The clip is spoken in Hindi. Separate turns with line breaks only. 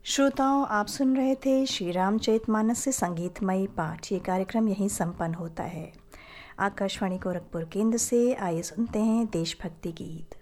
श्रोताओं, आप सुन रहे थे श्री रामचरितमानस से संगीतमयी पाठ। ये कार्यक्रम यहीं संपन्न होता है। आकाशवाणी गोरखपुर केंद्र से आइए सुनते हैं देशभक्ति गीत।